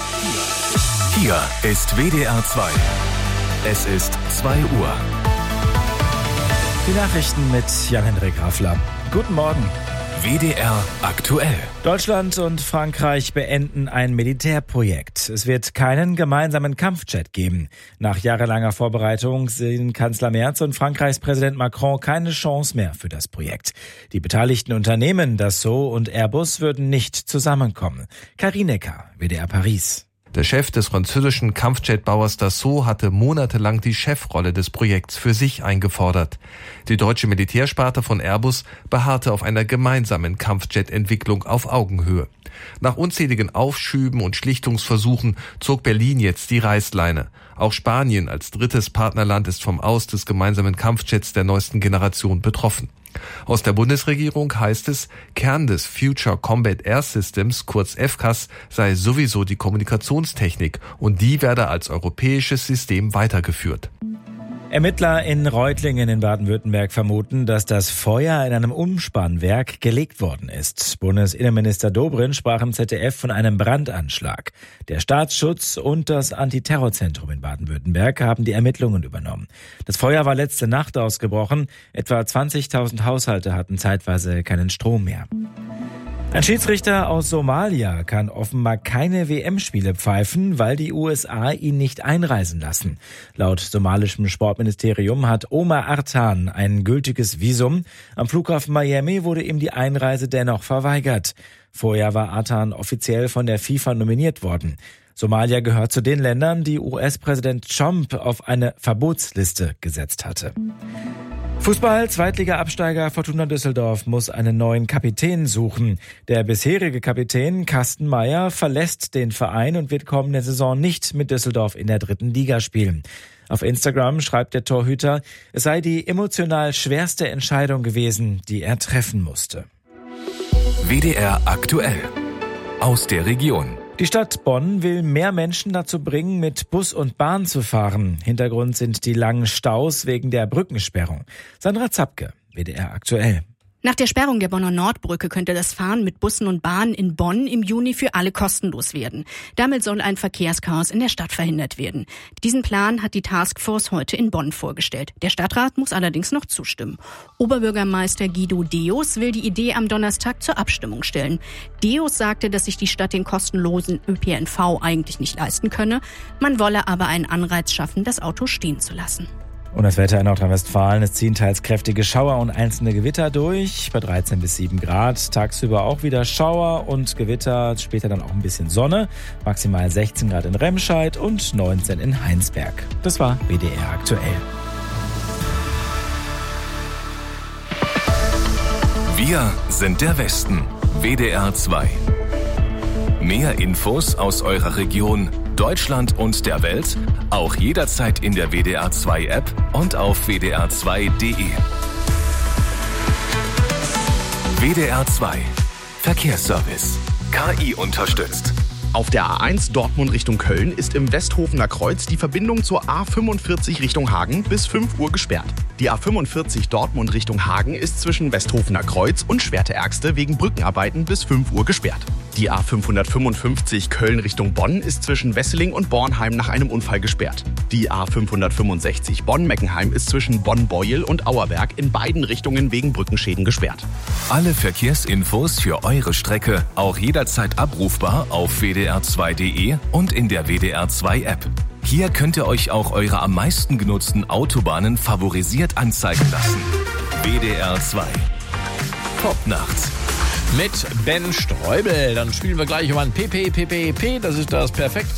Hier ist WDR 2. Es ist 2 Uhr. Die Nachrichten mit Jan-Hendrik Raffler. Guten Morgen. WDR aktuell. Deutschland und Frankreich beenden ein Militärprojekt. Es wird keinen gemeinsamen Kampfjet geben. Nach jahrelanger Vorbereitung sehen Kanzler Merz und Frankreichs Präsident Macron keine Chance mehr für das Projekt. Die beteiligten Unternehmen, Dassault und Airbus, würden nicht zusammenkommen. Karin Necker, WDR Paris. Der Chef des französischen Kampfjetbauers Dassault hatte monatelang die Chefrolle des Projekts für sich eingefordert. Die deutsche Militärsparte von Airbus beharrte auf einer gemeinsamen Kampfjet-Entwicklung auf Augenhöhe. Nach unzähligen Aufschüben und Schlichtungsversuchen zog Berlin jetzt die Reißleine. Auch Spanien als drittes Partnerland ist vom Aus des gemeinsamen Kampfjets der neuesten Generation betroffen. Aus der Bundesregierung heißt es, Kern des Future Combat Air Systems, kurz FCAS, sei sowieso die Kommunikationstechnik und die werde als europäisches System weitergeführt. Ermittler in Reutlingen in Baden-Württemberg vermuten, dass das Feuer in einem Umspannwerk gelegt worden ist. Bundesinnenminister Dobrindt sprach im ZDF von einem Brandanschlag. Der Staatsschutz und das Antiterrorzentrum in Baden-Württemberg haben die Ermittlungen übernommen. Das Feuer war letzte Nacht ausgebrochen. Etwa 20.000 Haushalte hatten zeitweise keinen Strom mehr. Ein Schiedsrichter aus Somalia kann offenbar keine WM-Spiele pfeifen, weil die USA ihn nicht einreisen lassen. Laut somalischem Sportministerium hat Omar Artan ein gültiges Visum. Am Flughafen Miami wurde ihm die Einreise dennoch verweigert. Vorher war Artan offiziell von der FIFA nominiert worden. Somalia gehört zu den Ländern, die US-Präsident Trump auf eine Verbotsliste gesetzt hatte. Fußball, Zweitliga-Absteiger Fortuna Düsseldorf muss einen neuen Kapitän suchen. Der bisherige Kapitän Carsten Meyer verlässt den Verein und wird kommende Saison nicht mit Düsseldorf in der 3. Liga spielen. Auf Instagram schreibt der Torhüter, es sei die emotional schwerste Entscheidung gewesen, die er treffen musste. WDR aktuell. Aus der Region. Die Stadt Bonn will mehr Menschen dazu bringen, mit Bus und Bahn zu fahren. Hintergrund sind die langen Staus wegen der Brückensperrung. Sandra Zapke, WDR aktuell. Nach der Sperrung der Bonner Nordbrücke könnte das Fahren mit Bussen und Bahnen in Bonn im Juni für alle kostenlos werden. Damit soll ein Verkehrschaos in der Stadt verhindert werden. Diesen Plan hat die Taskforce heute in Bonn vorgestellt. Der Stadtrat muss allerdings noch zustimmen. Oberbürgermeister Guido Deus will die Idee am Donnerstag zur Abstimmung stellen. Deus sagte, dass sich die Stadt den kostenlosen ÖPNV eigentlich nicht leisten könne. Man wolle aber einen Anreiz schaffen, das Auto stehen zu lassen. Und das Wetter in Nordrhein-Westfalen, es ziehen teils kräftige Schauer und einzelne Gewitter durch, bei 13 bis 7 Grad. Tagsüber auch wieder Schauer und Gewitter, später dann auch ein bisschen Sonne. Maximal 16 Grad in Remscheid und 19 in Heinsberg. Das war WDR aktuell. Wir sind der Westen. WDR 2. Mehr Infos aus eurer Region, Deutschland und der Welt, auch jederzeit in der WDR 2 App und auf wdr2.de. WDR 2 Verkehrsservice. KI unterstützt. Auf der A1 Dortmund Richtung Köln ist im Westhofener Kreuz die Verbindung zur A45 Richtung Hagen bis 5 Uhr gesperrt. Die A45 Dortmund Richtung Hagen ist zwischen Westhofener Kreuz und Schwerte-Ärgste wegen Brückenarbeiten bis 5 Uhr gesperrt. Die A555 Köln Richtung Bonn ist zwischen Wesseling und Bornheim nach einem Unfall gesperrt. Die A565 Bonn-Meckenheim ist zwischen Bonn-Beuel und Auerberg in beiden Richtungen wegen Brückenschäden gesperrt. Alle Verkehrsinfos für eure Strecke auch jederzeit abrufbar auf wdr2.de und in der WDR 2 App. Hier könnt ihr euch auch eure am meisten genutzten Autobahnen favorisiert anzeigen lassen. WDR 2. Popnacht. Mit Ben Streubel. Dann spielen wir gleich über ein PP. Das ist das perfekt